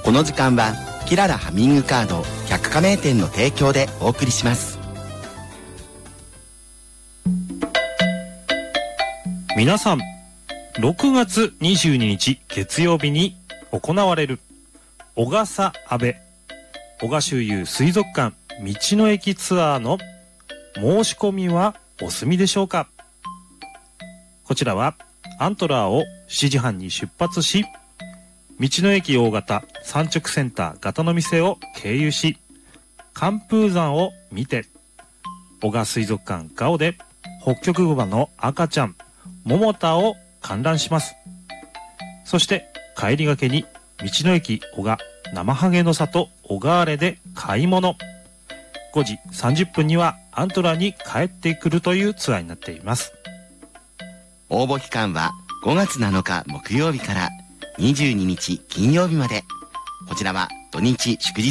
この時間はキララハミングカード100加盟店の提供でお送りします。 皆さん、6月22日月曜日に行われる小笠阿部小賀周遊水族館道の駅ツアーの申し込みはお済みでしょうか。こちらはアントラーを7時半に出発し、道の駅大型産直センター型の店を経由し、寒風山を見て、小賀水族館ガオでホッキョクグマの赤ちゃん桃田を観覧します。そして帰りがけに道の駅小賀生ハゲの里小川原で買い物。5時30分にはアントラーに帰ってくるというツアーになっています。 応募期間は5月7日木曜日から22日金曜日まで。こちらは土日祝日